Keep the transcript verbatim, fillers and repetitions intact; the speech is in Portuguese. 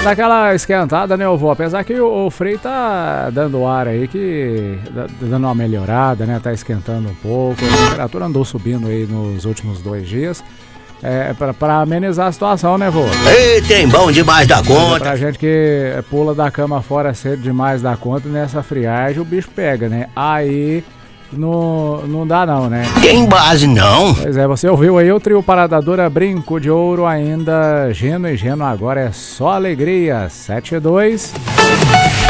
daquela esquentada, né, vô? Apesar que o, o freio tá dando ar aí, que dando uma melhorada, né? Tá esquentando um pouco. A temperatura andou subindo aí nos últimos dois dias. É, pra, pra amenizar a situação, né, vô? Ei, tem bom demais da conta. É pra gente que pula da cama fora cedo demais da conta, nessa friagem o bicho pega, né? Aí não, não dá não, né? Tem base não. Pois é, você ouviu aí o trio Paradadora Brinco de Ouro, ainda Geno e Geno agora é só alegria. sete e dois.